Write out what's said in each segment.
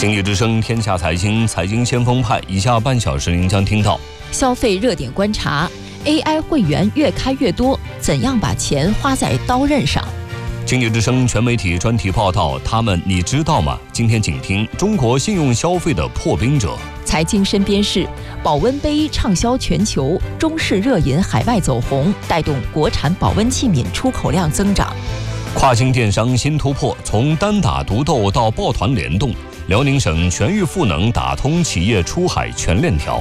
经济之声天下财经，财经先锋派，以下半小时您将听到： 消费热点观察 ，AI 会员越开越多，怎样把钱花在刀刃上？ 经济之声全媒体专题报道，他们你知道吗？今天请听中国信用消费的破冰者。 财经身边事，保温杯畅销全球，中式热饮海外走红，带动国产保温器皿出口量增长。 跨境电商新突破，从单打独斗到抱团联动，辽宁省全域赋能打通企业出海全链条。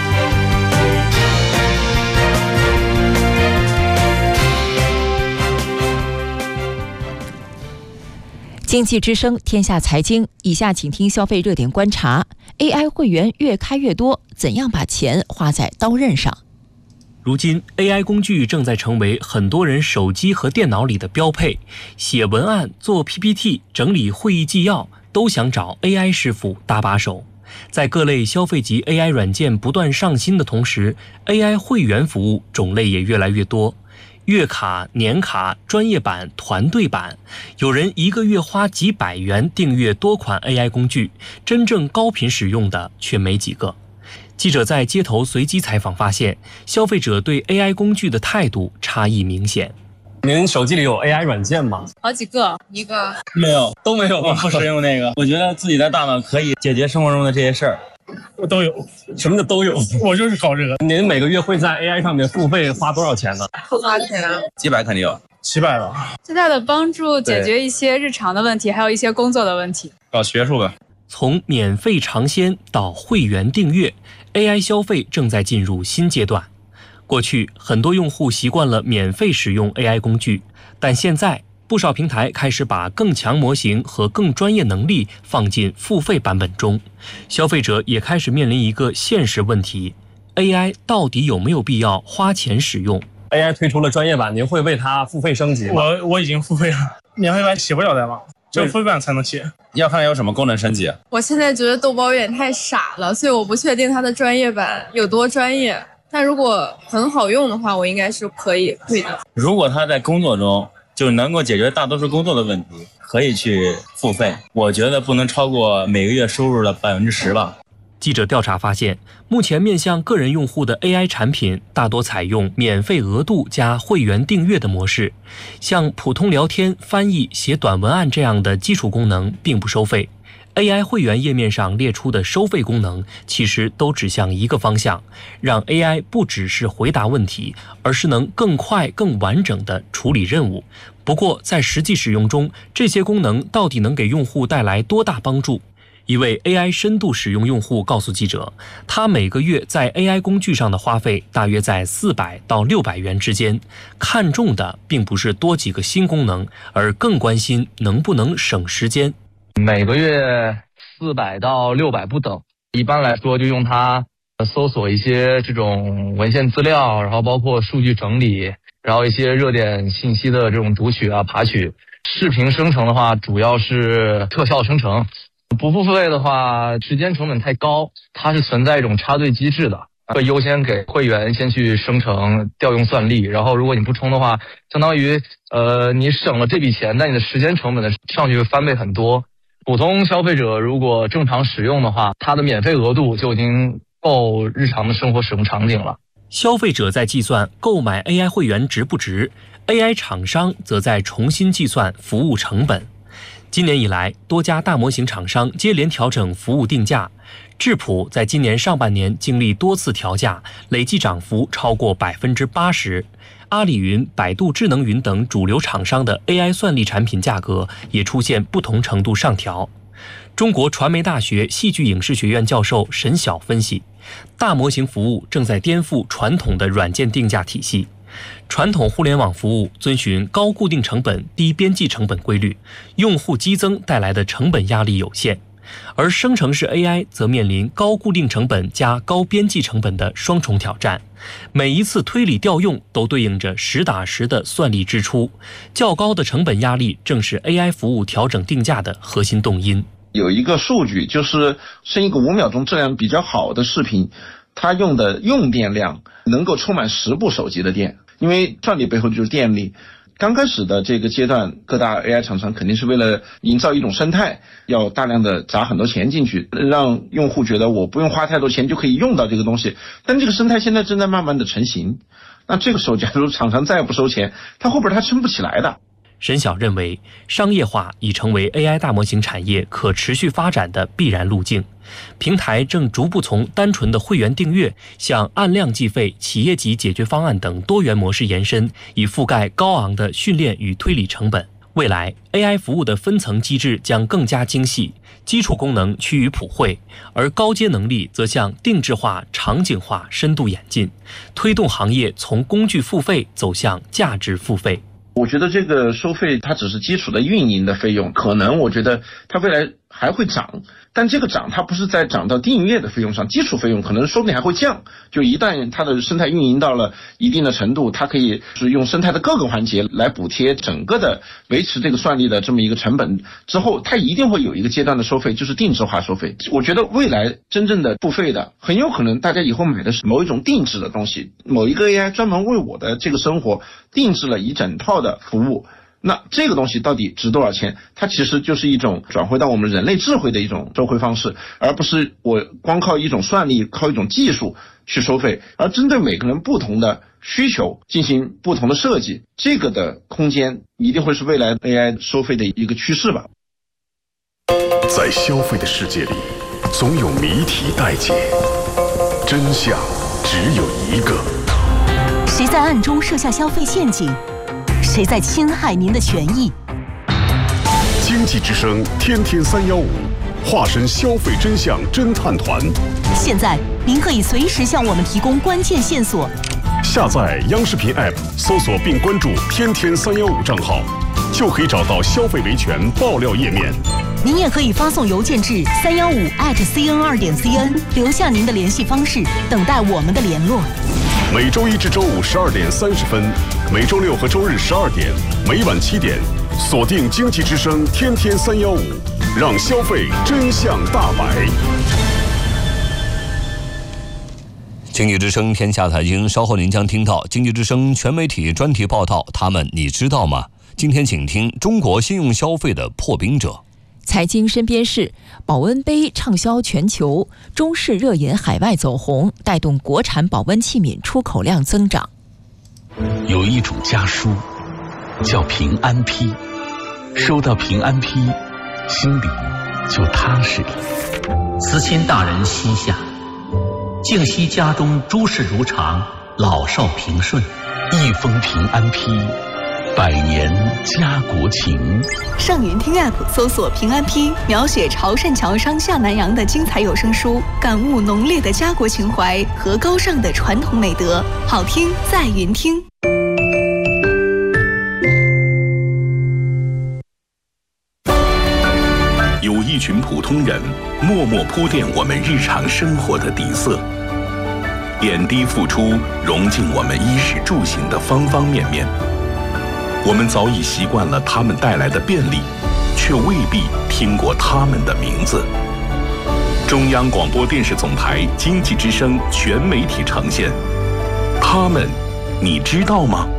经济之声天下财经，以下请听消费热点观察 ：AI 会员越开越多，怎样把钱花在刀刃上？ 如今 AI 工具正在成为很多人手机和电脑里的标配，写文案、做 PPT、整理会议纪要，都想找 AI 师傅搭把手。在各类消费级 AI 软件不断上新的同时， AI 会员服务种类也越来越多。月卡、年卡、专业版、团队版，有人一个月花几百元订阅多款 AI 工具，真正高频使用的却没几个。记者在街头随机采访发现，消费者对 AI 工具的态度差异明显。 您手机里有 AI 软件吗？ 好几个，一个没有， 都没有吗？ 不使用那个。我觉得自己的大脑可以解决生活中的这些事儿。 我都有。什么叫都有？我就是搞这个。您每个月会在 AI 上面付费花多少钱呢？ 不花钱啊， 几百肯定有 ，700吧。 最大的帮助解决一些日常的问题，还有一些工作的问题。 搞学术吧。 从免费尝鲜到会员订阅， AI 消费正在进入新阶段。过去很多用户习惯了免费使用 AI 工具，但现在不少平台开始把更强模型和更专业能力放进付费版本中，消费者也开始面临一个现实问题： AI 到底有没有必要花钱使用？ AI 推出了专业版，您会为它付费升级吗？ 我已经付费了，免费版写不了代码，只有付费版才能写。 要看有什么功能升级。 我现在觉得豆包有点太傻了，所以我不确定它的专业版有多专业，但如果很好用的话，我应该是可以会的。 如果它在工作中就能够解决大多数工作的问题，可以去付费。我觉得不能超过每个月收入的10%吧。 记者调查发现，目前面向个人用户的 AI 产品大多采用免费额度加会员订阅的模式，像普通聊天、翻译、写短文案这样的基础功能并不收费。AI 会员页面上列出的收费功能其实都指向一个方向，让 AI 不只是回答问题，而是能更快更完整地处理任务。不过在实际使用中，这些功能到底能给用户带来多大帮助？一位 AI 深度使用用户告诉记者，他每个月在 AI 工具上的花费大约在400到600元之间，看重的并不是多几个新功能，而更关心能不能省时间。 每个月400到600不等，一般来说就用它搜索一些这种文献资料，然后包括数据整理，然后一些热点信息的这种读取啊、爬取。视频生成的话，主要是特效生成。不付费的话，时间成本太高，它是存在一种插队机制的，会优先给会员先去生成调用算力，然后如果你不充的话，相当于你省了这笔钱，但你的时间成本的上去翻倍很多。普通消费者如果正常使用的话，它的免费额度就已经够日常的生活使用场景了。 消费者在计算购买 AI 会员值不值， AI 厂商则在重新计算服务成本。今年以来，多家大模型厂商接连调整服务定价。智谱在今年上半年经历多次调价，累计涨幅超过80%。阿里云、百度智能云等主流厂商的 AI 算力产品价格也出现不同程度上调。中国传媒大学戏剧影视学院教授沈晓分析，大模型服务正在颠覆传统的软件定价体系。传统互联网服务遵循高固定成本、低边际成本规律，用户激增带来的成本压力有限，而生成式 AI 则面临高固定成本加高边际成本的双重挑战。每一次推理调用都对应着实打实的算力支出，较高的成本压力正是 AI 服务调整定价的核心动因。 有一个数据，就是是一个5秒钟质量比较好的视频，它用的用电量能够充满10部手机的电，因为算力背后就是电力。 刚开始的这个阶段，各大 AI 厂商肯定是为了营造一种生态，要大量的砸很多钱进去，让用户觉得我不用花太多钱就可以用到这个东西。但这个生态现在正在慢慢的成型，那这个时候假如厂商再不收钱，它后边它撑不起来的。 沈晓认为，商业化已成为 AI 大模型产业可持续发展的必然路径。平台正逐步从单纯的会员订阅向按量计费、企业级解决方案等多元模式延伸，以覆盖高昂的训练与推理成本。未来 AI 服务的分层机制将更加精细，基础功能趋于普惠，而高阶能力则向定制化、场景化深度演进，推动行业从工具付费走向价值付费。 我觉得这个收费它只是基础的运营的费用，可能我觉得它未来还会涨，但这个涨它不是在涨到订阅的费用上，基础费用可能说不定还会降。就一旦它的生态运营到了一定的程度，它可以是用生态的各个环节来补贴整个的维持这个算力的这么一个成本之后，它一定会有一个阶段的收费，就是定制化收费。我觉得未来真正的付费的，很有可能大家以后买的是某一种定制的东西，某一个 AI 专门为我的这个生活定制了一整套的服务。那这个东西到底值多少钱？它其实就是一种转回到我们人类智慧的一种收费方式，而不是我光靠一种算力、靠一种技术去收费，而针对每个人不同的需求进行不同的设计，这个的空间一定会是未来 AI 收费的一个趋势吧。 在消费的世界里，总有谜题待解，真相只有一个。 谁在暗中设下消费陷阱？谁在侵害您的权益？ 经济之声天天315，化身消费真相侦探团。 现在您可以随时向我们提供关键线索。 下载央视频 App， 搜索并关注天天315账号，就可以找到消费维权爆料页面。 您也可以发送邮件至315@cn2.cn， 留下您的联系方式，等待我们的联络。 每周一至周五12点30分，每周六和周日12点，每晚7点，锁定经济之声天天315，让消费真相大白。 经济之声天下财经，稍后您将听到经济之声全媒体专题报道，他们你知道吗？今天请听中国信用消费的破冰者。 财经身边事，保温杯畅销全球，中式热饮海外走红，带动国产保温器皿出口量增长。 有一种家书叫平安批，收到平安批，心里就踏实了。 慈亲大人膝下，静息家中诸事如常，老少平顺。 一封平安批，百年家国情。 上云听 App 搜索平安批，描写潮汕桥上下南洋的精彩有声书，感悟浓烈的家国情怀和高尚的传统美德。好听在云听。 有一群普通人默默铺垫我们日常生活的底色，点滴付出，融进我们衣食住行的方方面面。我们早已习惯了他们带来的便利，却未必听过他们的名字。中央广播电视总台经济之声全媒体呈现，他们你知道吗？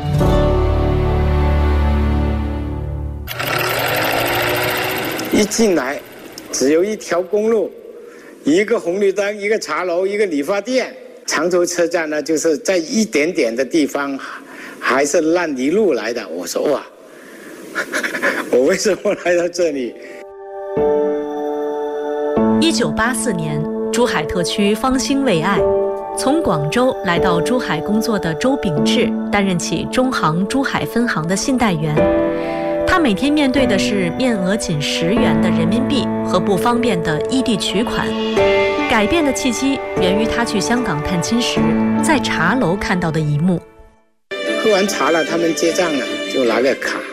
一进来只有一条公路，一个红绿灯，一个茶楼，一个理发店。常州车站呢，就是在一点点的地方还是烂泥路来的。我说哇，我为什么来到这里 ？1984年，珠海特区方兴未艾，从广州来到珠海工作的周秉志担任起中行珠海分行的信贷员。他每天面对的是面额仅10元的人民币和不方便的异地取款。改变的契机源于他去香港探亲时，在茶楼看到的一幕。 喝完茶了，他们结账了，就拿个卡，